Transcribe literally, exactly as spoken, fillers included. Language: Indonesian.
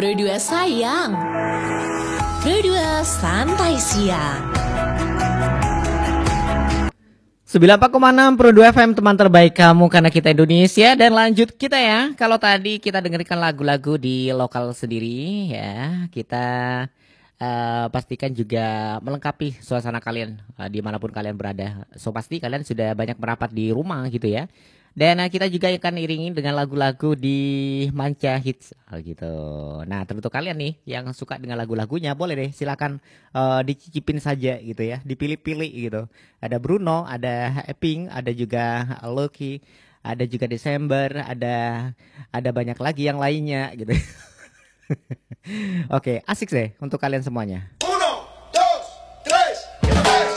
Berdua sayang, berdua santai siang. sembilan puluh empat koma enam Pro dua F M, teman terbaik kamu karena kita Indonesia. Dan lanjut kita ya. Kalau tadi kita dengarkan lagu-lagu di lokal sendiri ya, kita uh, pastikan juga melengkapi suasana kalian uh, dimanapun kalian berada. So pasti kalian sudah banyak merapat di rumah gitu ya. Dan uh, kita juga akan iringi dengan lagu-lagu di Manca Hits oh, gitu. Nah tentu kalian nih yang suka dengan lagu-lagunya boleh deh silakan uh, dicicipin saja gitu ya, dipilih-pilih gitu. Ada Bruno, ada Epping, ada juga Loki, ada juga Desember, ada ada banyak lagi yang lainnya gitu. Oke, asik deh untuk kalian semuanya.